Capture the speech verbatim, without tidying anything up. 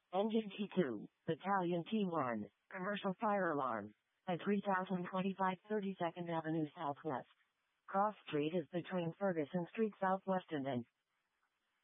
Engine T two, Battalion T one, Commercial Fire Alarm. At three thousand twenty-five thirty-second Avenue Southwest. Cross Street is between Ferguson Street Southwest and N.